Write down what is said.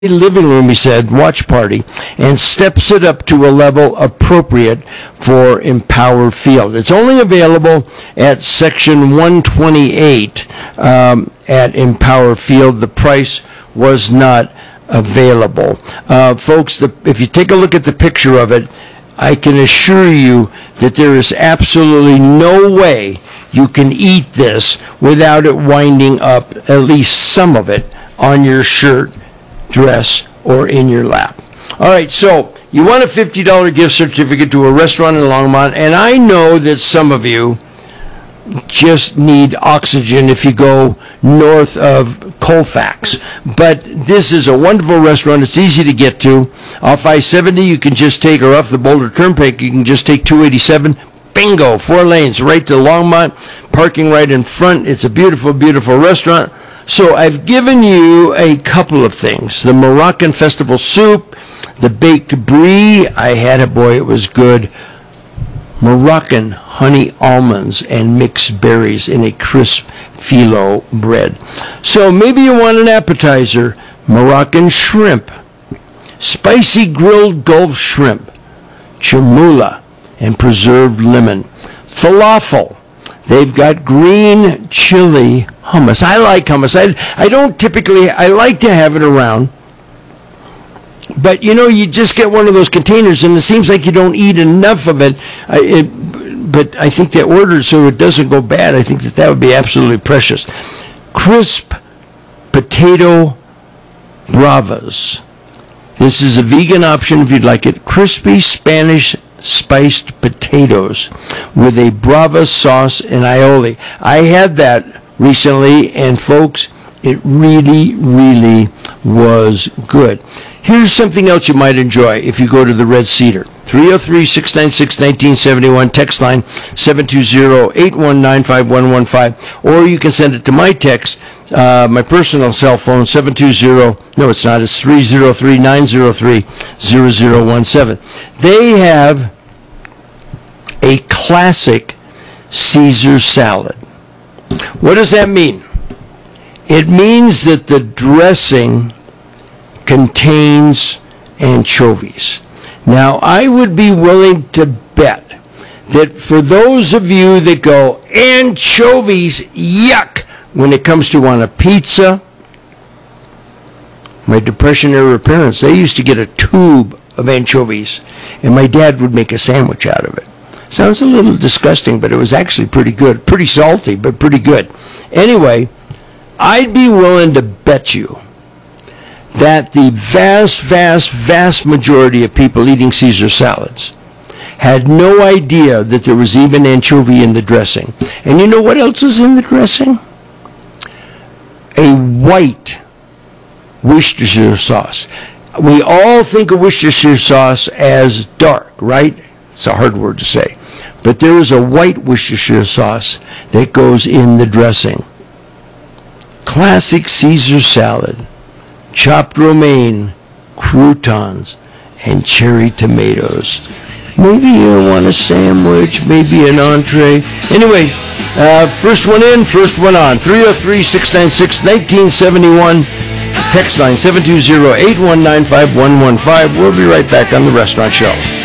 living room, he said, watch party, and steps it up to a level appropriate for Empower Field. It's only available at Section 128 at Empower Field. The price was not available. Folks, if you take a look at the picture of it, I can assure you that there is absolutely no way you can eat this without it winding up at least some of it on your shirt, dress, or in your lap. All right, so you want a $50 gift certificate to a restaurant in Longmont, and I know that some of you just need oxygen if you go north of Colfax. But this is a wonderful restaurant. It's easy to get to. Off I-70, you can just take, or off the Boulder Turnpike, you can just take 287. Bingo, 4 lanes, right to Longmont, parking right in front. It's a beautiful, beautiful restaurant. So I've given you a couple of things. The Moroccan Festival Soup, the baked brie. I had it, boy, it was good. Moroccan honey almonds and mixed berries in a crisp phyllo bread. So maybe you want an appetizer. Moroccan shrimp, spicy grilled Gulf shrimp, chermoula, and preserved lemon. Falafel. They've got green chili hummus. I like hummus. I don't typically, I like to have it around. But, you know, you just get one of those containers, and it seems like you don't eat enough of it. But I think they ordered so it doesn't go bad. I think that would be absolutely precious. Crisp potato bravas. This is a vegan option if you'd like it. Crispy Spanish spiced potatoes with a brava sauce and aioli. I had that recently, and folks, it really, really was good. Here's something else you might enjoy if you go to the Red Cedar. 303-696-1971, text line 720-819-5115, or you can send it to my text, my personal cell phone, 720, no it's not, it's 303-903-0017. They have a classic Caesar salad. What does that mean? It means that the dressing contains anchovies. Now, I would be willing to bet that for those of you that go, anchovies, yuck, when it comes to on a pizza, my Depression-era parents, they used to get a tube of anchovies, and my dad would make a sandwich out of it. Sounds a little disgusting, but it was actually pretty good. Pretty salty, but pretty good. Anyway, I'd be willing to bet you that the vast, vast, vast majority of people eating Caesar salads had no idea that there was even anchovy in the dressing. And you know what else is in the dressing? A white Worcestershire sauce. We all think of Worcestershire sauce as dark, right? It's a hard word to say. But there is a white Worcestershire sauce that goes in the dressing. Classic Caesar salad. Chopped romaine, croutons, and cherry tomatoes. Maybe you want a sandwich, maybe an entree. Anyway, first one in, first one on. 303-696-1971. Text line 720-819-5115. We'll be right back on The Restaurant Show.